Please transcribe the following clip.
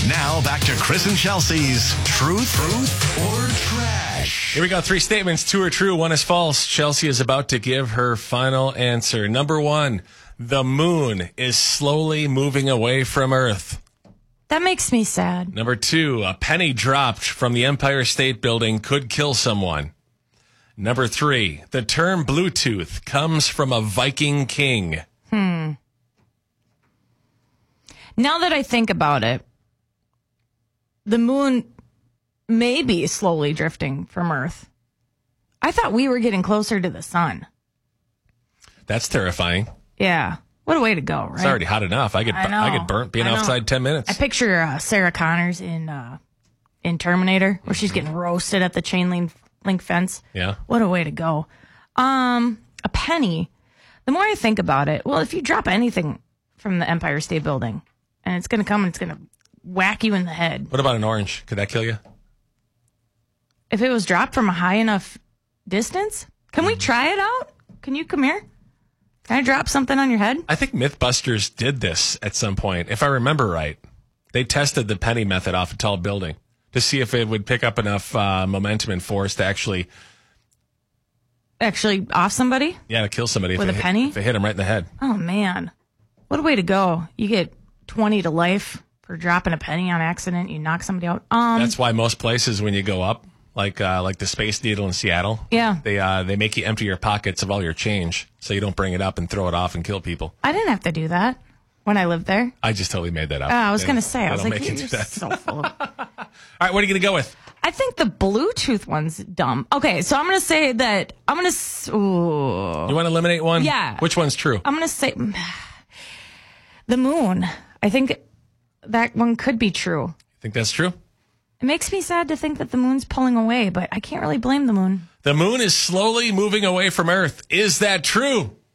Now back to Chris and Chelsea's Truth or Trash. Here we go. 3 statements. 2 are true. 1 is false. Chelsea is about to give her final answer. Number 1, the moon is slowly moving away from Earth. That makes me sad. Number 2, a penny dropped from the Empire State Building could kill someone. Number 3, the term Bluetooth comes from a Viking king. Now that I think about it, the moon may be slowly drifting from Earth. I thought we were getting closer to the sun. That's terrifying. Yeah. What a way to go, right? It's already hot enough. I get burnt being outside 10 minutes. I picture Sarah Connors in Terminator, where she's getting roasted at the chain link fence. Yeah. What a way to go. A penny. The more I think about it, well, if you drop anything from the Empire State Building, and it's going to come and it's going to whack you in the head. What about an orange? Could that kill you? If it was dropped from a high enough distance? Can we try it out? Can you come here? Can I drop something on your head? I think Mythbusters did this at some point, if I remember right. They tested the penny method off a tall building to see if it would pick up enough momentum and force to actually off somebody? Yeah, to kill somebody. With a penny? If it hit them right in the head. Oh, man. What a way to go. You get 20 to life for dropping a penny on accident. You knock somebody out. That's why most places when you go up, like the Space Needle in Seattle, yeah, they make you empty your pockets of all your change so you don't bring it up and throw it off and kill people. I didn't have to do that when I lived there. I just totally made that up. I was going to say, I was like, you're so full of... All right, what are you going to go with? I think the Bluetooth one's dumb. Okay, so I'm going to say that You want to eliminate one? Yeah. Which one's true? I'm going to say the moon. I think that one could be true. Think that's true? It makes me sad to think that the moon's pulling away, but I can't really blame the moon. The moon is slowly moving away from Earth. Is that true?